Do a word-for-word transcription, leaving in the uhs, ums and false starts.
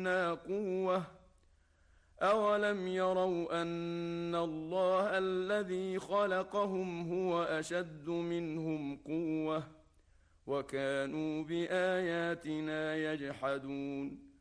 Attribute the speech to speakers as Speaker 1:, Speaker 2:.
Speaker 1: منا قوة أولم يروا أن الله الذي خلقهم هو أشد منهم قوة وكانوا بآياتنا يجحدون